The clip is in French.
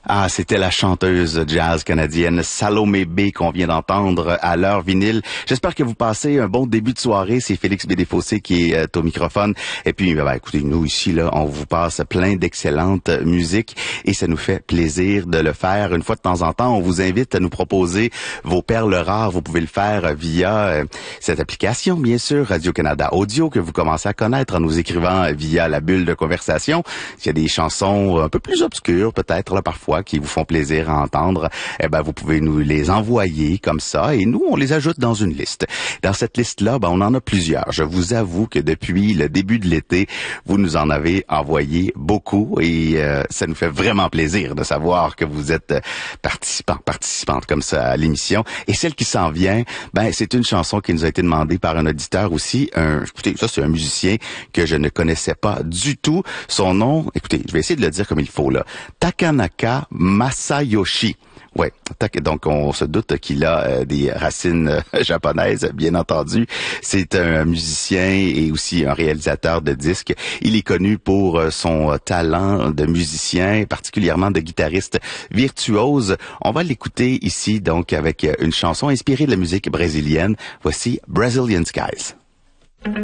Ah, c'était la chanteuse jazz canadienne Salomé B qu'on vient d'entendre à l'heure vinyle. J'espère que vous passez un bon début de soirée. C'est Félix Bédéfossé qui est au microphone. Et puis, écoutez, nous ici, là, on vous passe plein d'excellentes musiques et ça nous fait plaisir de le faire. Une fois de temps en temps, on vous invite à nous proposer vos perles rares. Vous pouvez le faire via cette application, bien sûr, Radio-Canada Audio, que vous commencez à connaître en nous écrivant via la bulle de conversation. Il y a des chansons un peu plus obscures, peut-être, là, parfois, qui vous font plaisir à entendre, vous pouvez nous les envoyer comme ça et nous, on les ajoute dans une liste. Dans cette liste-là, on en a plusieurs. Je vous avoue que depuis le début de l'été, vous nous en avez envoyé beaucoup et ça nous fait vraiment plaisir de savoir que vous êtes participantes comme ça à l'émission. Et celle qui s'en vient, c'est une chanson qui nous a été demandée par un auditeur aussi. Écoutez, ça c'est un musicien que je ne connaissais pas du tout. Son nom, écoutez, je vais essayer de le dire comme il faut là. Takanaka Masayoshi. Ouais, donc on se doute qu'il a des racines japonaises, bien entendu. C'est un musicien et aussi un réalisateur de disques. Il est connu pour son talent de musicien, particulièrement de guitariste virtuose. On va l'écouter ici donc avec une chanson inspirée de la musique brésilienne. Voici Brazilian Skies.